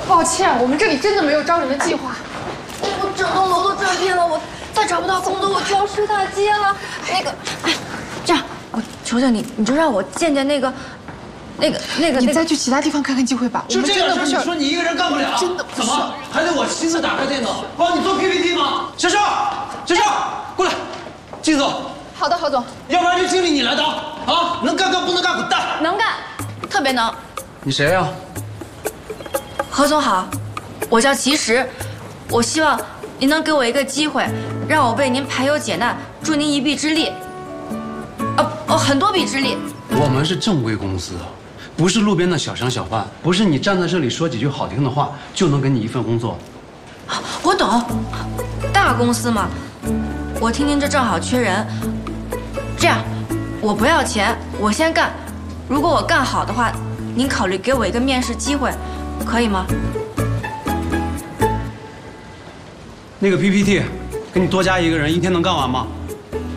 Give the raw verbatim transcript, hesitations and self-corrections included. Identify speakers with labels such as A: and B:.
A: 抱歉，我们这里真的没有招人的计划。
B: 我整栋楼都转遍了，我再找不到工作，我就要睡大街了。那个，哎，这样，我求求你，你就让我见见那个，那个，那个，
A: 你再去其他地方看看机会吧。
C: 就这个事，你说你一个人干不了，
A: 真的不是。
C: 怎么还得我亲自打开电脑帮你做 P P T 吗？小邵，小邵，过来，季总。
A: 好的，何总。
C: 要不然就经理你来当啊，能干干，不能干滚蛋。
B: 能干，特别能。
C: 你谁呀？
B: 何总好，我叫齐实，我希望您能给我一个机会，让我为您排忧解难，助您一臂之力。哦哦，很多臂之力。
D: 我们是正规公司，不是路边的小商小贩，不是你站在这里说几句好听的话就能给你一份工作。
B: 我懂，大公司嘛，我听您这正好缺人。这样，我不要钱，我先干。如果我干好的话，您考虑给我一个面试机会，可以吗？
D: 那个 P P T，给你多加一个人，一天能干完吗？